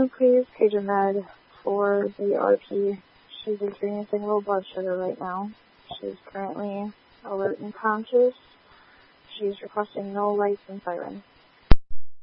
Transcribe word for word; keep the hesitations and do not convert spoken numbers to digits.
you please page a med for the R P? She's experiencing low blood sugar right now. She's currently alert and conscious. She's requesting no lights and siren.